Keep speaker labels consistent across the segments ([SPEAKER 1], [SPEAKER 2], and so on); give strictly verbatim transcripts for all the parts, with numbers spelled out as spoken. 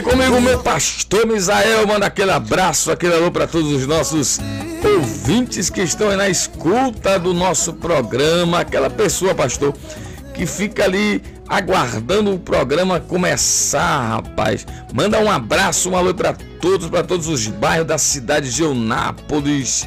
[SPEAKER 1] Comigo, meu pastor Misael, manda aquele abraço, aquele alô para todos os nossos ouvintes que estão aí na escuta do nosso programa. Aquela pessoa, pastor, que fica ali aguardando o programa começar, rapaz. Manda um abraço, um alô para todos, para todos os bairros da cidade de Eunápolis.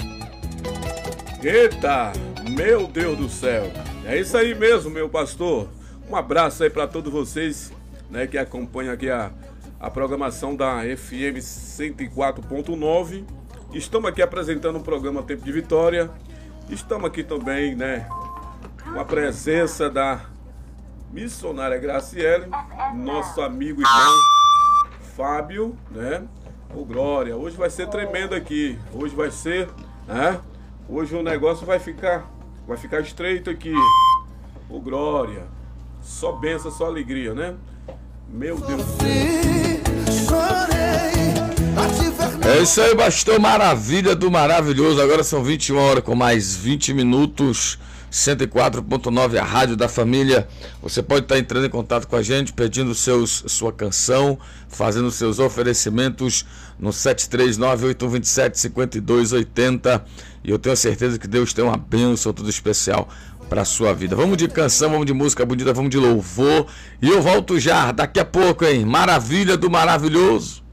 [SPEAKER 2] Eita, meu Deus do céu. É isso aí mesmo, meu pastor. Um abraço aí para todos vocês, né, que acompanham aqui a, a programação da F M cento e quatro ponto nove. Estamos aqui apresentando o programa Tempo de Vitória. Estamos aqui também, né, com a presença da missionária Graciele, nosso amigo e irmão Fábio, né? Ô Glória, hoje vai ser tremendo aqui. Hoje vai ser, né? Hoje o negócio vai ficar, vai ficar estreito aqui. Ô Glória, só benção, só alegria, né? Meu Deus do céu.
[SPEAKER 1] É isso aí, pastor, maravilha do maravilhoso. Agora são vinte e uma horas com mais vinte minutos. cento e quatro ponto nove, a rádio da família. Você pode estar entrando em contato com a gente, pedindo seus, sua canção, fazendo seus oferecimentos no sete três nove, oito um dois sete, cinco dois oito zero. E eu tenho certeza que Deus tem uma bênção tudo especial para a sua vida. Vamos de canção, vamos de música bonita, vamos de louvor. E eu volto já, daqui a pouco, hein? Maravilha do maravilhoso.